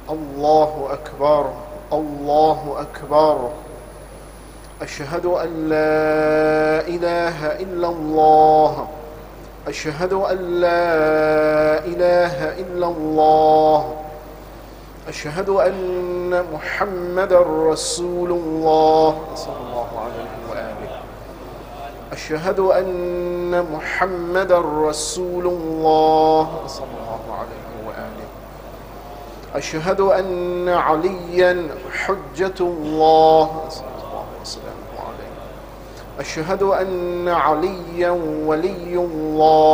الله أكبر الله أكبر. أشهد أن لا إله إلا الله. أشهد أن لا إله إلا الله. أشهد أن محمدا رسول الله صلى الله عليه وآله. أشهد أن محمدا رسول الله صلى الله عليه وآله. أشهد أن عليا حجة الله صلى الله وسلم عليه. أشهد أن عليا ولي الله.